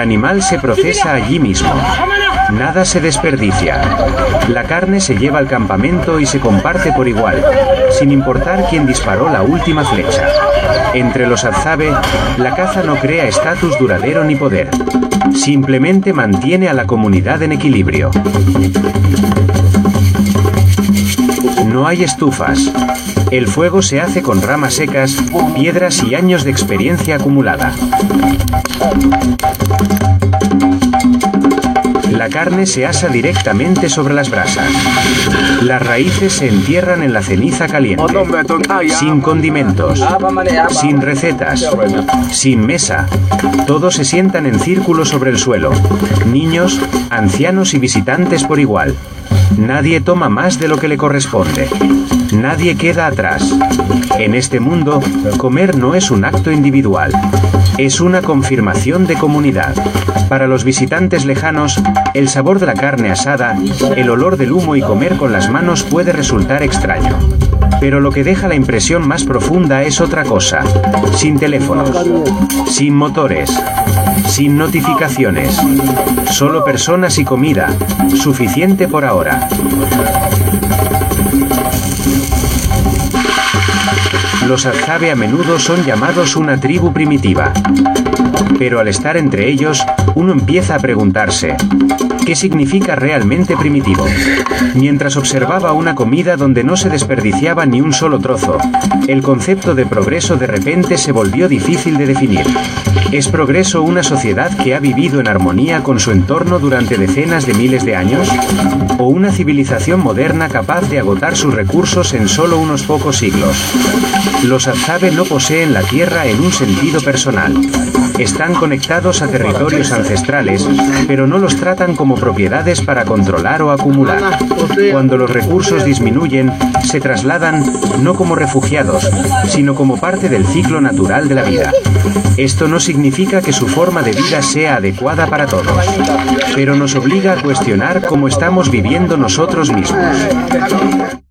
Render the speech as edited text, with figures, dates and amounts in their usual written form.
animal se procesa allí mismo. Nada se desperdicia. La carne se lleva al campamento y se comparte por igual, sin importar quién disparó la última flecha. Entre los Hadzabe, la caza no crea estatus duradero ni poder. Simplemente mantiene a la comunidad en equilibrio. No hay estufas. El fuego se hace con ramas secas, piedras y años de experiencia acumulada. La carne se asa directamente sobre las brasas. Las raíces se entierran en la ceniza caliente, sin condimentos, sin recetas, sin mesa. Todos se sientan en círculo sobre el suelo, niños, ancianos y visitantes por igual. Nadie toma más de lo que le corresponde. Nadie queda atrás. En este mundo, comer no es un acto individual. Es una confirmación de comunidad. Para los visitantes lejanos, el sabor de la carne asada, el olor del humo y comer con las manos puede resultar extraño. Pero lo que deja la impresión más profunda es otra cosa. Sin teléfonos, sin motores, sin notificaciones. Solo personas y comida. Suficiente por ahora. Los Hadzabe a menudo son llamados una tribu primitiva. Pero al estar entre ellos, uno empieza a preguntarse, ¿qué significa realmente primitivo? Mientras observaba una comida donde no se desperdiciaba ni un solo trozo, el concepto de progreso de repente se volvió difícil de definir. ¿Es progreso una sociedad que ha vivido en armonía con su entorno durante decenas de miles de años? ¿O una civilización moderna capaz de agotar sus recursos en solo unos pocos siglos? Los Hadzabe no poseen la tierra en un sentido personal. Están conectados a territorios ancestrales, pero no los tratan como propiedades para controlar o acumular. Cuando los recursos disminuyen, se trasladan no como refugiados, sino como parte del ciclo natural de la vida. Esto no significa que su forma de vida sea adecuada para todos, pero nos obliga a cuestionar cómo estamos viviendo nosotros mismos.